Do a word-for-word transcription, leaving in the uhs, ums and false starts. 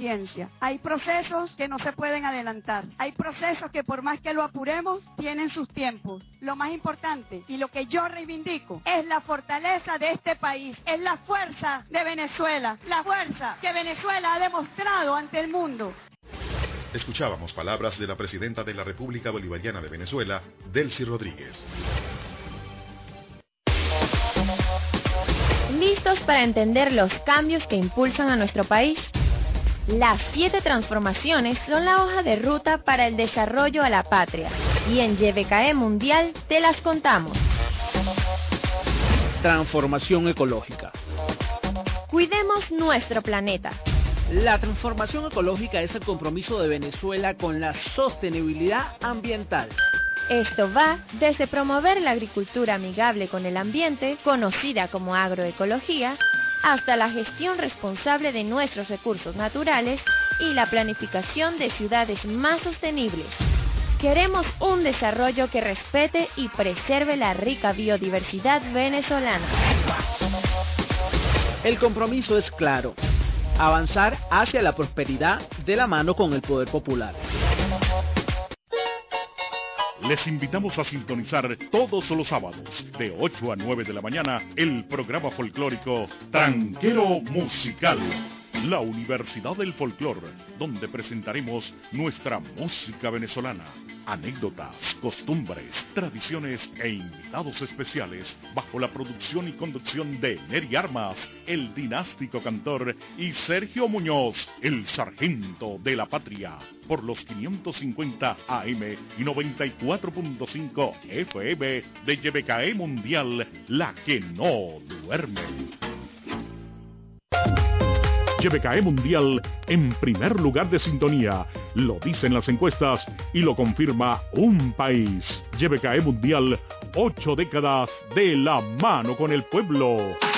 paciencia. Hay procesos que no se pueden adelantar. Hay procesos que por más que lo apuremos, tienen sus tiempos. Lo más importante y lo que yo reivindico es la fortaleza de este país, es la fuerza de Venezuela, la fuerza que Venezuela ha demostrado ante el mundo. Escuchábamos palabras de la presidenta de la República Bolivariana de Venezuela, Delcy Rodríguez. ¿Listos para entender los cambios que impulsan a nuestro país? Las siete transformaciones son la hoja de ruta para el desarrollo a la patria. Y en Y B K E Mundial te las contamos. Transformación ecológica. Cuidemos nuestro planeta. La transformación ecológica es el compromiso de Venezuela con la sostenibilidad ambiental. Esto va desde promover la agricultura amigable con el ambiente, conocida como agroecología, hasta la gestión responsable de nuestros recursos naturales y la planificación de ciudades más sostenibles. Queremos un desarrollo que respete y preserve la rica biodiversidad venezolana. El compromiso es claro: avanzar hacia la prosperidad de la mano con el poder popular. Les invitamos a sintonizar todos los sábados, de ocho a nueve de la mañana, el programa folclórico Tranquero Musical, la Universidad del Folclor, donde presentaremos nuestra música venezolana, anécdotas, costumbres, tradiciones e invitados especiales, bajo la producción y conducción de Neri Armas, el dinástico cantor, y Sergio Muñoz, el sargento de la patria, por los quinientos cincuenta A M y noventa y cuatro punto cinco F M de Y B K E Mundial, la que no duerme. Y B K E Mundial en primer lugar de sintonía. Lo dicen las encuestas y lo confirma un país. Y B K E Mundial, ocho décadas de la mano con el pueblo.